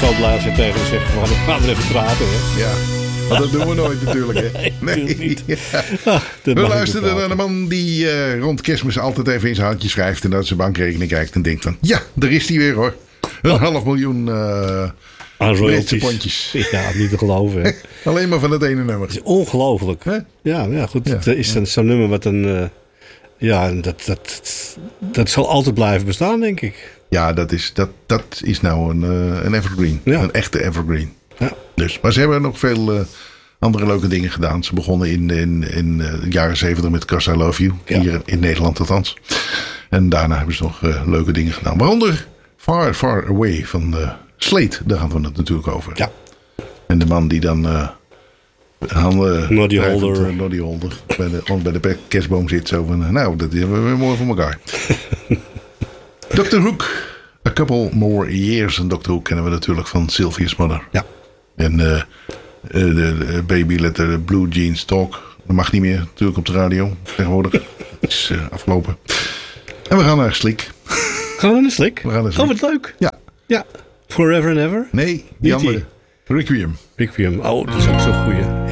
zo blij zijn tegen en zeggen van, we gaan er even praten. Hè. Ja, maar dat doen we nooit natuurlijk, hè? Nee, natuurlijk niet. Ja. Ah, dat We mag luisterden niet naar de man die rond Kerstmis altijd even in zijn handje schrijft en naar zijn bankrekening kijkt en denkt van, ja, daar is hij weer hoor. Een 500.000 aan Britse royalties. pondjes. Ja, niet te geloven. Hè. Alleen maar van het ene nummer. Het is ongelooflijk. Hè? Ja, goed. Ja. Het is zo'n nummer wat een... dat zal altijd blijven bestaan, denk ik. Ja, dat is nou een evergreen. Ja. Een echte evergreen. Ja. Dus, maar ze hebben nog veel andere leuke dingen gedaan. Ze begonnen in de jaren 70 met 'Cause I Love You. Ja. Hier in Nederland althans. En daarna hebben ze nog leuke dingen gedaan. Waaronder Far, Far Away van Slate. Daar hadden we het natuurlijk over. Ja. En de man die dan... Noddy drijvend, Holder. Noddy Holder. Bij de kerstboom zit. Zo van, nou, dat hebben we weer mooi voor elkaar. Dr. Hook. A Couple More Years. En Dr. Hook kennen we natuurlijk van Sylvia's Mother. Ja. En de Baby Let the Blue Jeans Talk. Dat mag niet meer natuurlijk op de radio tegenwoordig. Het is afgelopen. En we gaan naar Slick. Gaan we naar de Slick? We gaan naar Oh, Slick. wat leuk. Ja. Ja. Forever and Ever? Nee, die Niet andere. die. Requiem. Requiem. Oh, dat is ook zo'n goeie.